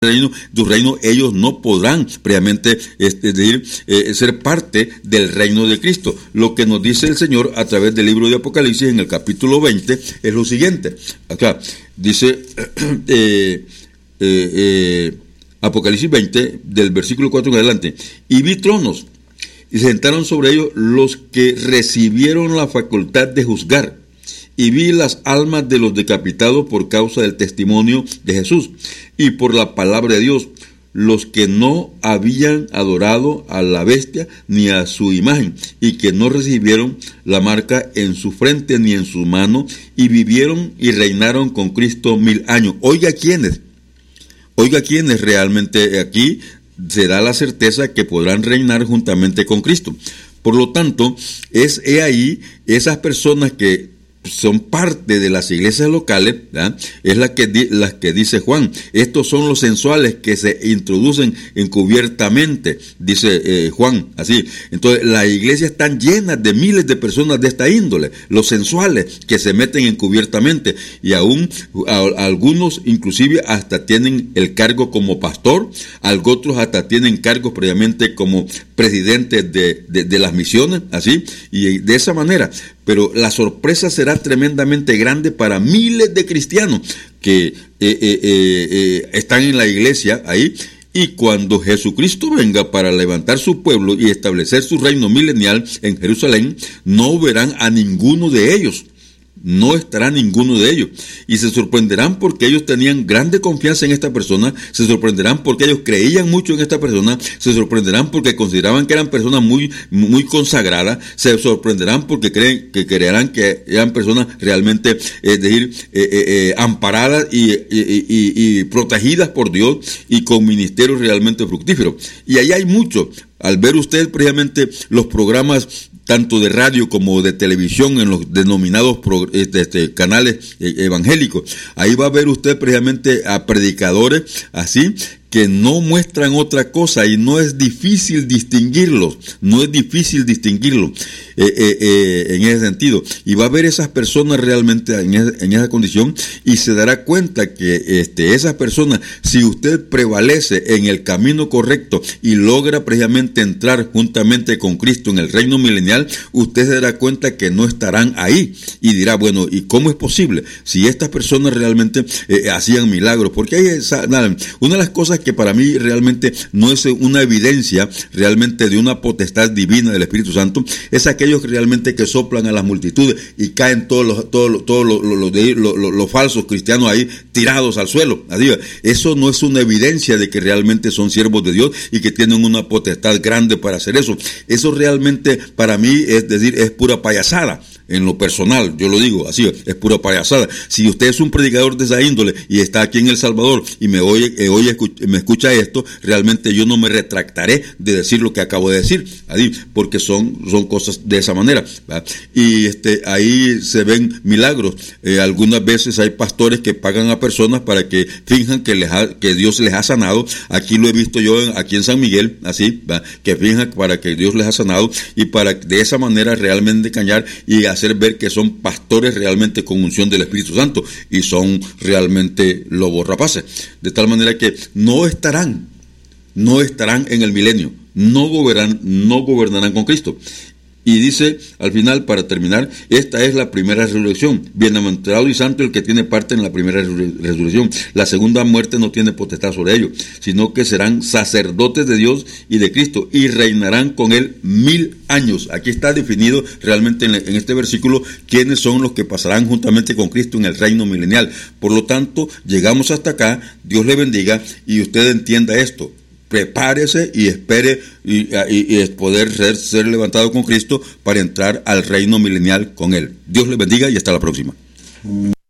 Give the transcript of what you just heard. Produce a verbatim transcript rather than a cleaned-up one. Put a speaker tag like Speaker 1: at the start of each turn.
Speaker 1: reino, tu reino, ellos no podrán previamente este, decir, eh, ser parte del reino de Cristo. Lo que nos dice el Señor a través del libro de Apocalipsis en el capítulo veinte es lo siguiente. Acá dice eh, eh, eh, Apocalipsis veinte, del versículo cuatro en adelante: y vi tronos, y se sentaron sobre ellos los que recibieron la facultad de juzgar. Y vi las almas de los decapitados por causa del testimonio de Jesús y por la palabra de Dios, los que no habían adorado a la bestia ni a su imagen, y que no recibieron la marca en su frente ni en su mano, y vivieron y reinaron con Cristo mil años. Oiga quiénes, oiga quiénes realmente aquí se da la certeza que podrán reinar juntamente con Cristo. Por lo tanto, es he ahí esas personas que son parte de las iglesias locales, ¿verdad? Es la que, di, las que dice Juan. Estos son los sensuales que se introducen encubiertamente, dice eh, Juan, así. Entonces, las iglesias están llenas de miles de personas de esta índole, los sensuales que se meten encubiertamente, y aún a, a algunos inclusive hasta tienen el cargo como pastor, otros hasta tienen cargos previamente como presidentes de, de, de las misiones, así, y de esa manera. Pero la sorpresa será tremendamente grande para miles de cristianos que eh, eh, eh, eh, están en la iglesia ahí, y cuando Jesucristo venga para levantar su pueblo y establecer su reino milenial en Jerusalén, no verán a ninguno de ellos. No estará ninguno de ellos, y se sorprenderán porque ellos tenían grande confianza en esta persona, se sorprenderán porque ellos creían mucho en esta persona, se sorprenderán porque consideraban que eran personas muy, muy consagradas, se sorprenderán porque creen que creerán que eran personas realmente, es decir, eh, eh, eh, amparadas y, y, y, y protegidas por Dios, y con ministerios realmente fructíferos. Y ahí hay mucho. Al ver usted precisamente los programas tanto de radio como de televisión en los denominados pro, este, este, canales evangélicos, ahí va a ver usted precisamente a predicadores así, que no muestran otra cosa, y no es difícil distinguirlos, no es difícil distinguirlos eh, eh, eh, en ese sentido. Y va a ver esas personas realmente en esa, en esa condición, y se dará cuenta que este, esas personas, si usted prevalece en el camino correcto y logra precisamente entrar juntamente con Cristo en el reino milenial, usted se dará cuenta que no estarán ahí, y dirá, bueno, ¿y cómo es posible? Si estas personas realmente eh, hacían milagros, porque hay esa, nada, una de las cosas que para mí realmente no es una evidencia realmente de una potestad divina del Espíritu Santo, es aquellos que realmente que soplan a las multitudes y caen todos los todos los, todos los, los, los, los, los, los falsos cristianos ahí tirados al suelo. Así, eso no es una evidencia de que realmente son siervos de Dios y que tienen una potestad grande para hacer eso. Eso realmente para mí es decir, es pura payasada. En lo personal, yo lo digo así, es pura payasada. Si usted es un predicador de esa índole y está aquí en El Salvador y me oye, eh, oye me escucha esto, realmente yo no me retractaré de decir lo que acabo de decir, así, porque son, son cosas de esa manera, ¿verdad? Y este, ahí se ven milagros. Eh, algunas veces hay pastores que pagan a personas para que finjan que, les ha, que Dios les ha sanado. Aquí lo he visto yo en, aquí en San Miguel, así, ¿verdad? Que finjan para que Dios les ha sanado, y para de esa manera realmente engañar y hacer hacer ver que son pastores realmente con unción del Espíritu Santo, y son realmente lobos rapaces, de tal manera que no estarán, no estarán en el milenio, no gobernarán, no gobernarán con Cristo. Y dice al final, para terminar, esta es la primera resurrección. Bienaventurado y santo el que tiene parte en la primera resurrección. La segunda muerte no tiene potestad sobre ellos, sino que serán sacerdotes de Dios y de Cristo, y reinarán con él mil años. Aquí está definido realmente en, en este versículo quiénes son los que pasarán juntamente con Cristo en el reino milenial. Por lo tanto, llegamos hasta acá. Dios le bendiga y usted entienda esto. Prepárese y espere y, y, y poder ser, ser levantado con Cristo para entrar al reino milenial con Él. Dios le bendiga y hasta la próxima.